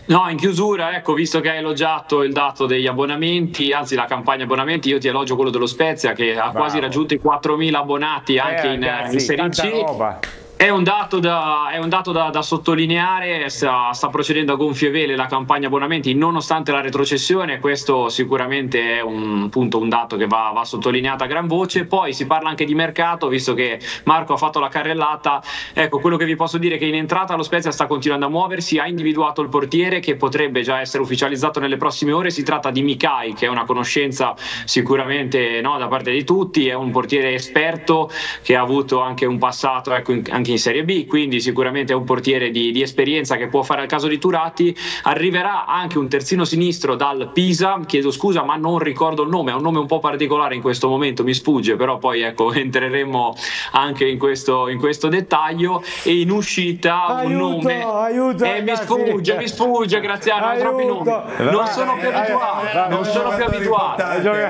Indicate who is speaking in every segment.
Speaker 1: No, in chiusura, ecco, visto che hai elogiato il dato degli abbonamenti, anzi la campagna abbonamenti, io ti elogio quello dello Spezia che ha quasi raggiunto i 4.000 abbonati anche
Speaker 2: ragazzi,
Speaker 1: in Serie
Speaker 2: tanta
Speaker 1: C.
Speaker 2: roba.
Speaker 1: È un dato da sottolineare, sta procedendo a gonfie vele la campagna abbonamenti nonostante la retrocessione, questo sicuramente è un dato che va sottolineato a gran voce. Poi si parla anche di mercato, visto che Marco ha fatto la carrellata, ecco quello che vi posso dire è che in entrata lo Spezia sta continuando a muoversi, ha individuato il portiere che potrebbe già essere ufficializzato nelle prossime ore, si tratta di Mikai che è una conoscenza sicuramente da parte di tutti, è un portiere esperto che ha avuto anche un passato anche in Serie B, quindi sicuramente è un portiere di esperienza che può fare al caso di Turati. Arriverà anche un terzino sinistro dal Pisa, chiedo scusa ma non ricordo il nome, è un nome un po' particolare in questo momento, mi sfugge, però poi ecco entreremo anche in questo dettaglio. E in uscita un nome mi sfugge Graziano, ho troppi nomi, non sono più abituato.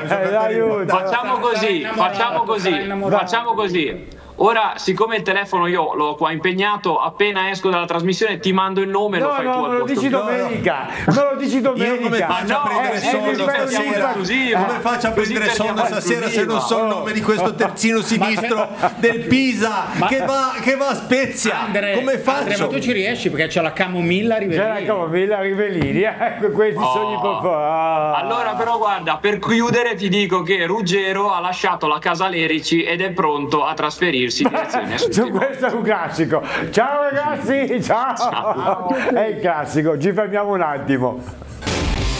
Speaker 1: Facciamo così. Ora, siccome il telefono io l'ho qua impegnato, appena esco dalla trasmissione ti mando il nome e lo fai tu al
Speaker 2: me lo dici domenica.
Speaker 3: Io come faccio a prendere sonno stasera? Come faccio a prendere sonno stasera se non so il nome di questo terzino sinistro del Pisa che va a Spezia? Come faccio?
Speaker 4: Ma tu ci riesci perché c'è la camomilla
Speaker 2: Rivellini. Ecco questi sogni
Speaker 1: Allora però guarda, per chiudere ti dico che Ruggero ha lasciato la casa Lerici ed è pronto a trasferirsi in direzione
Speaker 2: questo è un classico. Ciao ragazzi, ciao. È il classico, ci fermiamo un attimo.